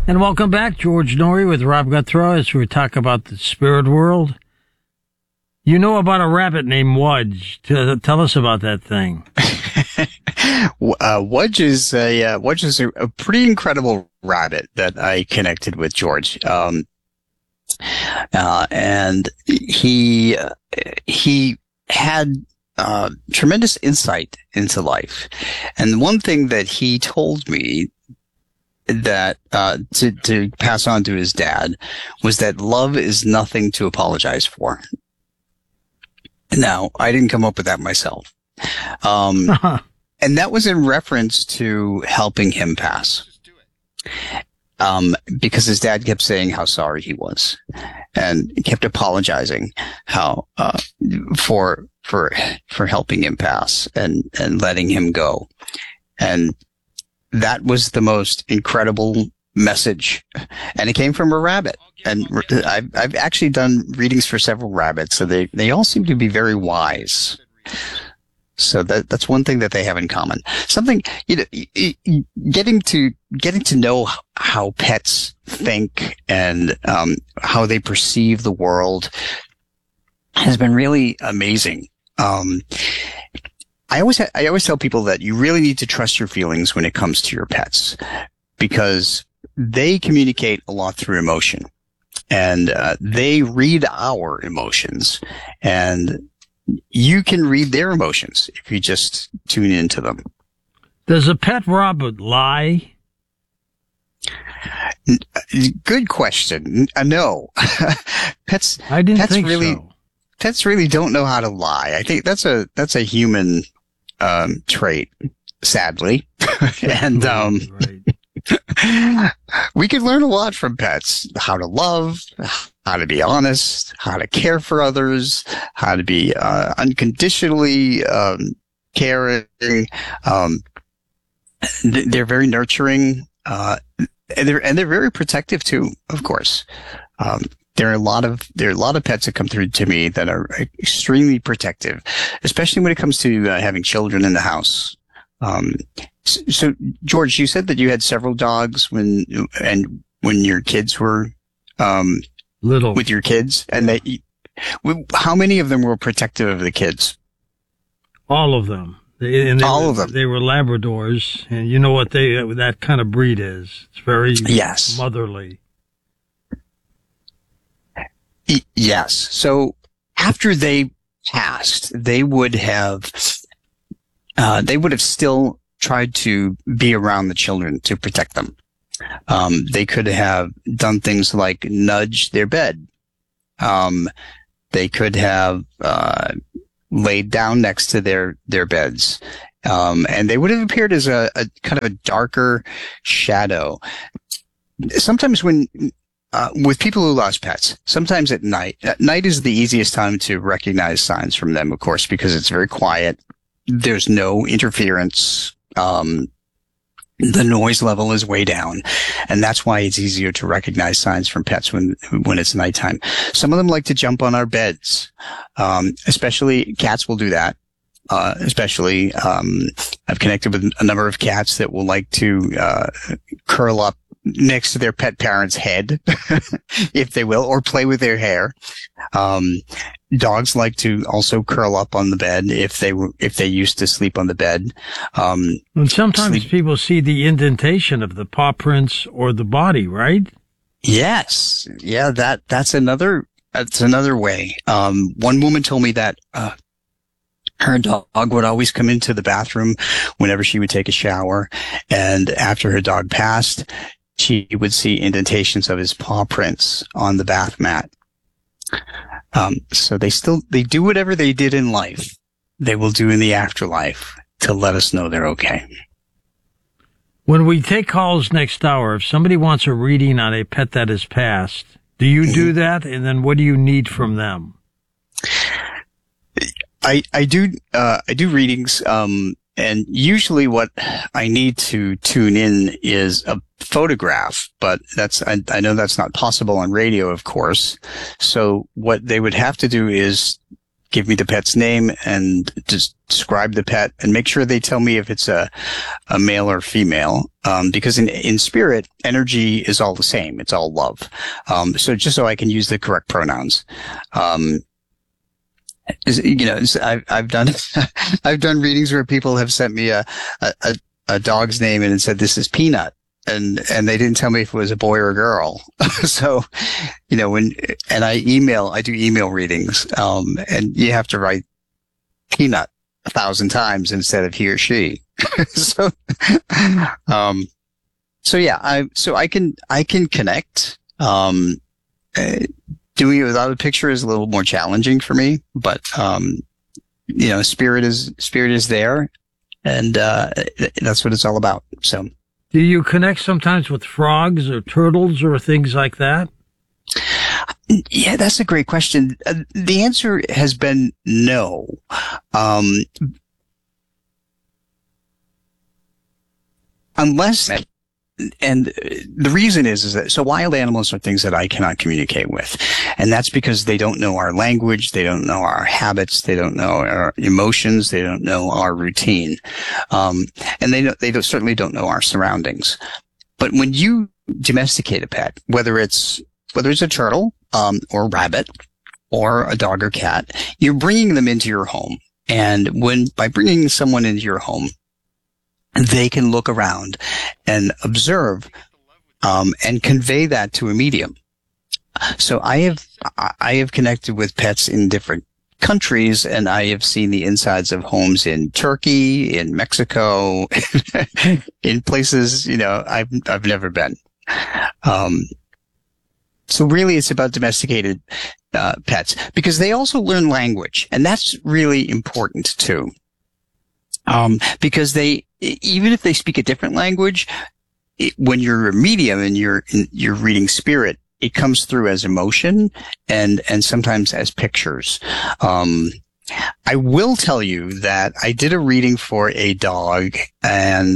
And welcome back, George Noory with Rob Guthrie, as we talk about the spirit world. You know about a rabbit named Wudge. Tell us about that thing. Wudge is a pretty incredible rabbit that I connected with, George. And he had tremendous insight into life. And one thing that he told me that to pass on to his dad was that love is nothing to apologize for. Now, I didn't come up with that myself. And that was in reference to helping him pass. Because his dad kept saying how sorry he was and kept apologizing for helping him pass and letting him go. And that was the most incredible message. And it came from a rabbit. And I've actually done readings for several rabbits, so they all seem to be very wise. So that's one thing that they have in common. Something, getting to know how pets think and how they perceive the world has been really amazing. I always tell people that you really need to trust your feelings when it comes to your pets, because they communicate a lot through emotion, and they read our emotions, and you can read their emotions if you just tune into them. Does a pet rabbit lie? Good question. No. Pets really don't know how to lie. I think that's a human trait, sadly. And we can learn a lot from pets: how to love, how to be honest, how to care for others, how to be unconditionally caring. They're very nurturing, and they're very protective too. Of course, there are a lot of pets that come through to me that are extremely protective, especially when it comes to having children in the house. So, George, you said that you had several dogs when your kids were little, with your kids, and how many of them were protective of the kids? All of them. All of them. They were Labradors, and you know what that kind of breed is. It's very motherly. Yes. So after they passed, they would have still tried to be around the children to protect them. They could have done things like nudge their bed. They could have laid down next to their beds. And they would have appeared as a kind of a darker shadow. Sometimes with people who lost pets, sometimes at night is the easiest time to recognize signs from them, of course, because it's very quiet. There's no interference. The noise level is way down, and that's why it's easier to recognize signs from pets when it's nighttime. Some of them like to jump on our beds. Especially cats will do that. I've connected with a number of cats that will like to curl up next to their pet parent's head, if they will, or play with their hair. Dogs like to also curl up on the bed if they used to sleep on the bed. And sometimes people see the indentation of the paw prints or the body, right? Yes. Yeah, that's another way. One woman told me that her dog would always come into the bathroom whenever she would take a shower, and after her dog passed, she would see indentations of his paw prints on the bath mat. So they do whatever they did in life, they will do in the afterlife to let us know they're okay. When we take calls next hour, if somebody wants a reading on a pet that has passed, do you do that? And then what do you need from them? I do readings, and usually what I need to tune in is a photograph, but I know that's not possible on radio, of course. So what they would have to do is give me the pet's name and just describe the pet and make sure they tell me if it's a male or female. Because in spirit, energy is all the same. It's all love. So just so I can use the correct pronouns. I've done, I've done readings where people have sent me a dog's name and it said, this is Peanut. And they didn't tell me if it was a boy or a girl. So, I do email readings, and you have to write Peanut 1,000 times instead of he or she. So yeah, I can connect. Doing it without a picture is a little more challenging for me, but, spirit is there, and, that's what it's all about. So. Do you connect sometimes with frogs or turtles or things like that? Yeah, that's a great question. The answer has been no. Unless, and the reason is that, so wild animals are things that I cannot communicate with. And that's because they don't know our language. They don't know our habits. They don't know our emotions. They don't know our routine. And they certainly don't know our surroundings. But when you domesticate a pet, whether it's a turtle, or a rabbit or a dog or cat, you're bringing them into your home. And by bringing someone into your home, they can look around and observe, and convey that to a medium. So I have connected with pets in different countries, and I have seen the insides of homes in Turkey, in Mexico, in places, I've never been. So really it's about domesticated, pets, because they also learn language, and that's really important too. Because even if they speak a different language, when you're a medium and you're reading spirit, it comes through as emotion and sometimes as pictures. I will tell you that I did a reading for a dog, and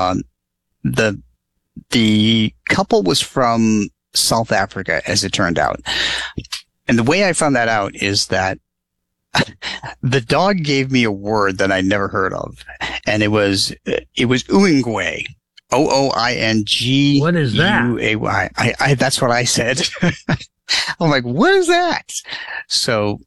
the couple was from South Africa, as it turned out. And the way I found that out is that the dog gave me a word that I never heard of, and it was Oongway. OOING. What is that? UAY. That's what I said. I'm like, what is that? So,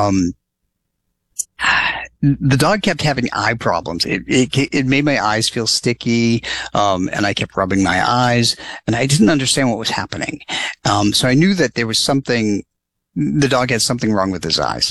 the dog kept having eye problems. It made my eyes feel sticky, and I kept rubbing my eyes, and I didn't understand what was happening. So I knew that there was something, the dog had something wrong with his eyes.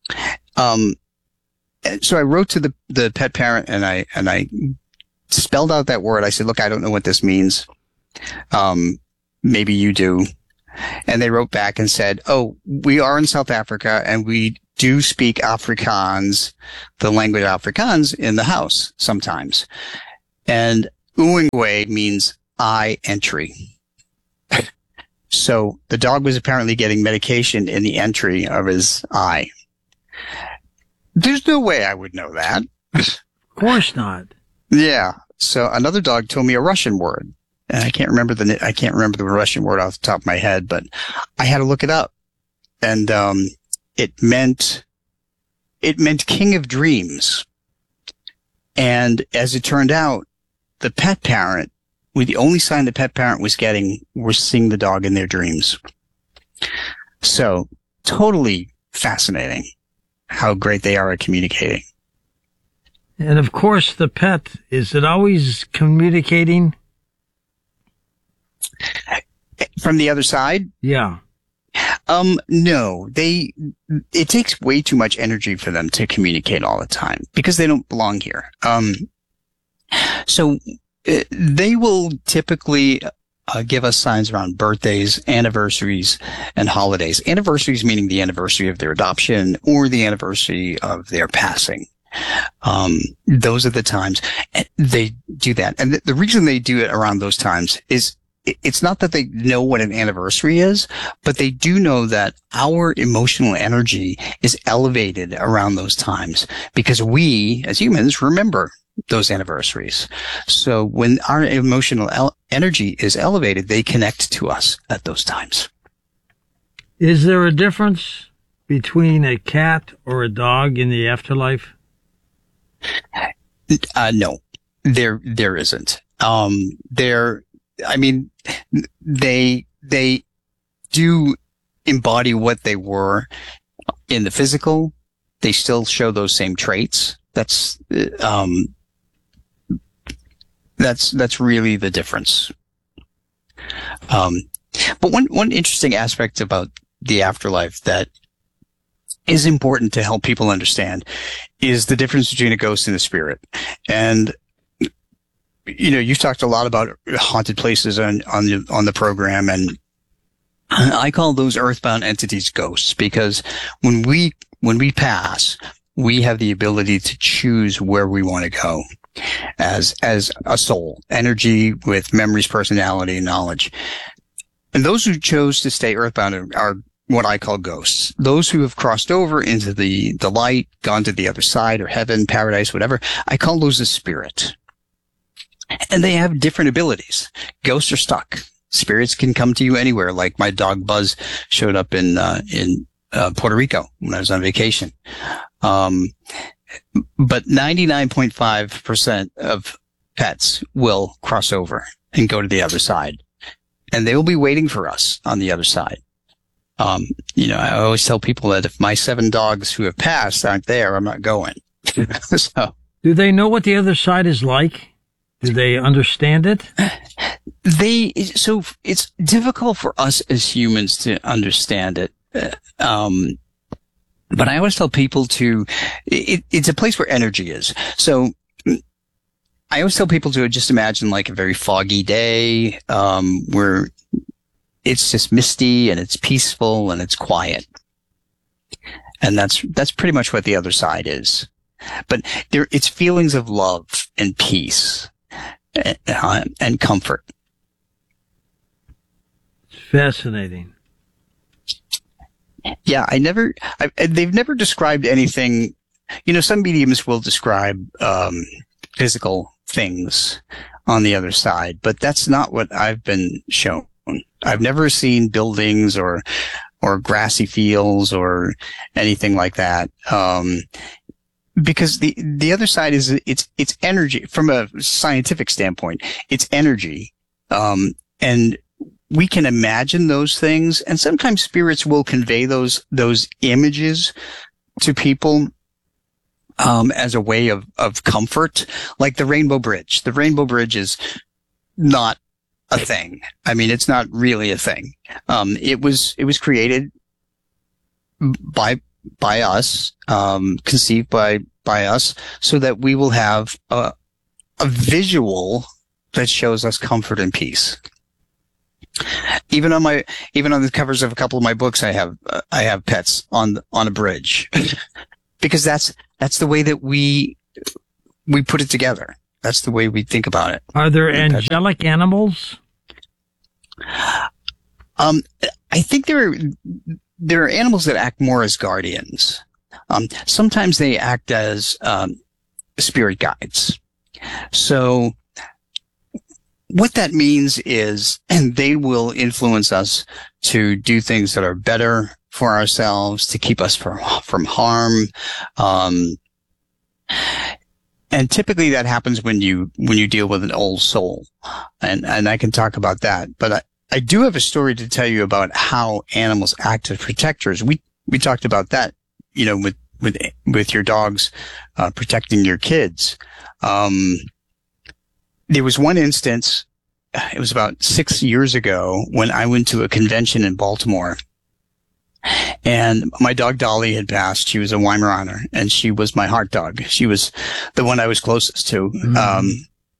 So I wrote to the pet parent, and I spelled out that word. I said, look, I don't know what this means. Maybe you do. And they wrote back and said, oh, we are in South Africa and we do speak Afrikaans, the language Afrikaans, in the house sometimes. And Oongway means eye entry. So the dog was apparently getting medication in the entry of his eye. There's no way I would know that. Of course not. Yeah. So another dog told me a Russian word, and I can't remember the Russian word off the top of my head, but I had to look it up, and it meant King of Dreams. And as it turned out, the only sign the pet parent was getting was seeing the dog in their dreams. So totally fascinating how great they are at communicating. And of course, the pet, is it always communicating? From the other side? Yeah. No, it takes way too much energy for them to communicate all the time because they don't belong here. So they will typically give us signs around birthdays, anniversaries, and holidays. Anniversaries meaning the anniversary of their adoption or the anniversary of their passing. Those are the times they do that. And the reason they do it around those times is it's not that they know what an anniversary is, but they do know that our emotional energy is elevated around those times because we, as humans, remember those anniversaries. So when our emotional energy is elevated, they connect to us at those times. Is there a difference between a cat or a dog in the afterlife? No, there isn't. I mean, they do embody what they were in the physical. They still show those same traits. That's really the difference. But one interesting aspect about the afterlife that is important to help people understand is the difference between a ghost and a spirit. And you've talked a lot about haunted places on the program, and I call those earthbound entities ghosts, because when we pass, we have the ability to choose where we want to go as a soul, energy with memories, personality, and knowledge. And those who chose to stay earthbound are what I call ghosts. Those who have crossed over into the light, gone to the other side, or heaven, paradise, whatever, I call those a spirit. And they have different abilities. Ghosts are stuck. Spirits can come to you anywhere. Like my dog Buzz showed up in Puerto Rico when I was on vacation. But 99.5% of pets will cross over and go to the other side, and they will be waiting for us on the other side. I always tell people that if my 7 dogs who have passed aren't there, I'm not going. So, do they know what the other side is like? Do they understand it? So it's difficult for us as humans to understand it. But I always tell people it's a place where energy is. So I always tell people to just imagine like a very foggy day, where it's just misty and it's peaceful and it's quiet. And that's pretty much what the other side is. But it's feelings of love and peace and comfort. Fascinating. Yeah, they've never described anything. Some mediums will describe physical things on the other side, but that's not what I've been shown. I've never seen buildings or grassy fields or anything like that. Because the other side is it's energy from a scientific standpoint. It's energy, and we can imagine those things, and sometimes spirits will convey those images to people as a way of comfort, like the Rainbow Bridge. The Rainbow Bridge is not a thing. I mean, it's not really a thing. It was created by us, conceived by us, so that we will have a visual that shows us comfort and peace. Even on the covers of a couple of my books, I have pets on a bridge, because that's the way that we put it together. That's the way we think about it. Are there angelic animals? I think there are animals that act more as guardians. Sometimes they act as spirit guides. So what that means is, and they will influence us to do things that are better for ourselves, to keep us from harm. And typically that happens when you deal with an old soul. And I can talk about that. But I do have a story to tell you about how animals act as protectors. We talked about that, with your dogs, protecting your kids. There was one instance, it was about 6 years ago, when I went to a convention in Baltimore, and my dog Dolly had passed. She was a Weimaraner, and she was my heart dog. She was the one I was closest to. Mm-hmm.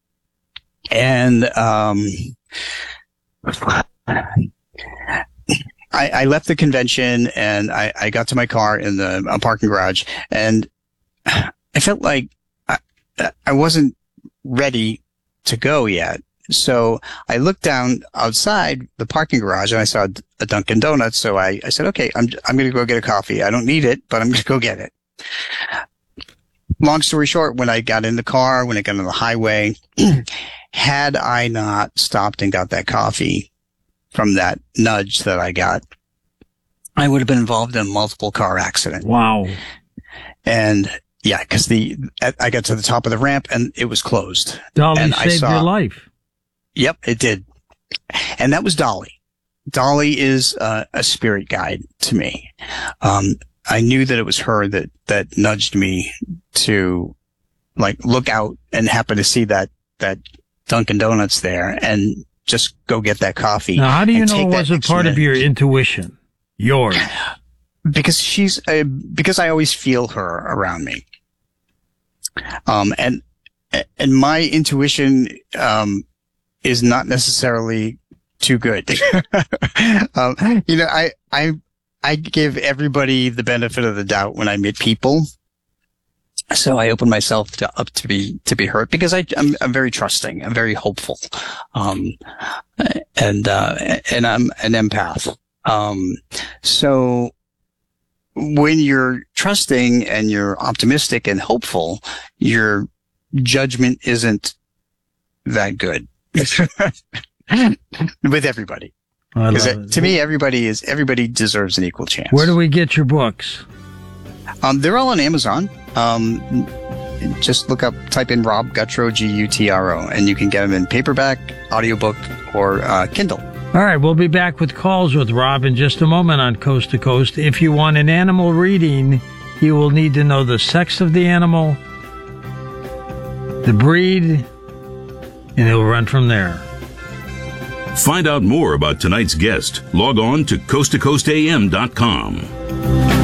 I left the convention, and I got to my car in the parking garage, and I felt like I wasn't ready to go yet. So I looked down outside the parking garage, and I saw a Dunkin' Donuts. So I said, okay, I'm going to go get a coffee. I don't need it, but I'm going to go get it. Long story short, when I got in the car, when I got on the highway, had I not stopped and got that coffee from that nudge that I got, I would have been involved in a multiple car accident. Wow. And yeah, because I got to the top of the ramp and it was closed. Dolly and saved your life. Yep, it did. And that was Dolly. Dolly is a spirit guide to me. I knew that it was her that nudged me to like look out and happen to see that Dunkin' Donuts there and just go get that coffee. Now, how do you know it wasn't part of your intuition? Yours. Because because I always feel her around me. And my intuition, is not necessarily too good. I give everybody the benefit of the doubt when I meet people. So I open myself up to be hurt because I'm very trusting. I'm very hopeful. And I'm an empath. So when you're trusting and you're optimistic and hopeful, your judgment isn't that good with everybody. To me, everybody deserves an equal chance. Where do we get your books? They're all on Amazon. Just type in Rob Guttrow, Gutro, and you can get them in paperback, audiobook, or Kindle. All right, we'll be back with calls with Rob in just a moment on Coast to Coast. If you want an animal reading, you will need to know the sex of the animal, the breed, and he'll run from there. Find out more about tonight's guest. Log on to coasttocoastam.com.